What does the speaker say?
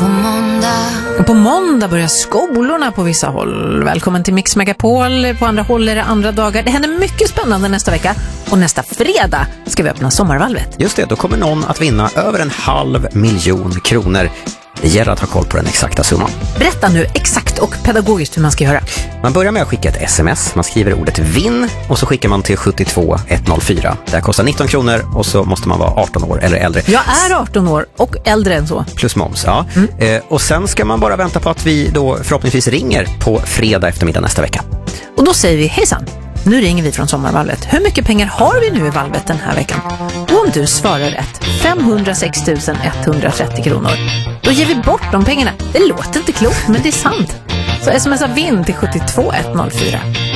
På måndag börjar skolorna på vissa håll. Välkommen till Mix Megapol. På andra håll är det andra dagar. Det händer mycket spännande nästa vecka. Och nästa fredag ska vi öppna sommarvalvet. Just det, då kommer någon att vinna över 500 000 kronor. Det gäller att ha koll på den exakta summan. Berätta nu exakt och pedagogiskt hur man ska göra. Man börjar med att skicka ett sms. Man skriver ordet vinn och så skickar man till 72104. Det här kostar 19 kronor och så måste man vara 18 år eller äldre. Jag är 18 år och äldre än så. Plus moms, ja. Och sen ska man bara vänta på att vi då förhoppningsvis ringer på fredag eftermiddag nästa vecka. Och då säger vi hejsan. Nu ringer vi från sommarvalvet. Hur mycket pengar har vi nu i valvet den här veckan? Och om du svarar rätt, 506 130 kronor. Då ger vi bort de pengarna. Det låter inte klokt, men det är sant. Så smsa vinn till 72104.